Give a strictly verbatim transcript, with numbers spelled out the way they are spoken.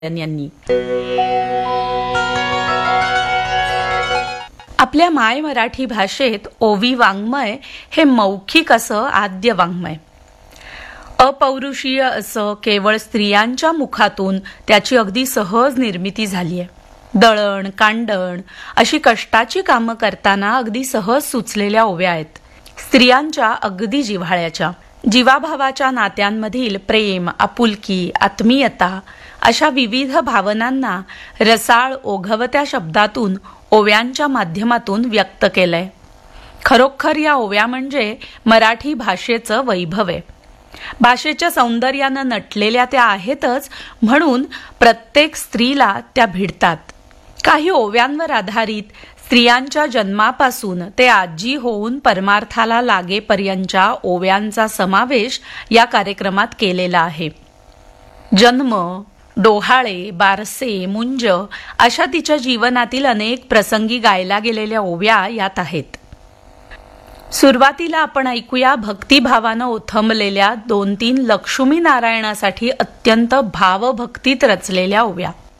यांनी आपल्या माय मराठी भाषेत ओवी वाङ्मय हे मौखिक असं आद्य वाङ्मय. अपौरुषीय असं केवळ स्त्रियांच्या मुखातून त्याची अगदी सहज निर्मिती झाली आहे. दळण कांडण अशी कष्टाची कामं करताना अगदी सहज सुचलेल्या ओव्या आहेत. स्त्रियांच्या अगदी जिव्हाळ्याच्या, जीवाभावाच्या नात्यांमधील प्रेम, आपुलकी, आत्मीयता अशा विविध भावनांना रसाळ ओघवत्या शब्दातून ओव्यांच्या माध्यमातून व्यक्त केलंय. खरोखर या ओव्या म्हणजे मराठी भाषेचं वैभव आहे. भाषेच्या सौंदर्यानं नटलेल्या त्या आहेतच, म्हणून प्रत्येक स्त्रीला त्या भिडतात. काही ओव्यांवर आधारित स्त्रियांच्या जन्मापासून ते आजी होऊन परमार्थाला लागेपर्यंतच्या ओव्यांचा समावेश या कार्यक्रमात केलेला आहे. जन्म, डोहाळे, बारसे, मुंज अशा तिच्या जीवनातील अनेक प्रसंगी गायला गेलेल्या ओव्या यात आहेत. सुरुवातीला आपण ऐकूया भक्तिभावानं ओथंबलेल्या दोन तीन लक्ष्मी नारायणासाठी अत्यंत भावभक्तीत रचलेल्या ओव्या.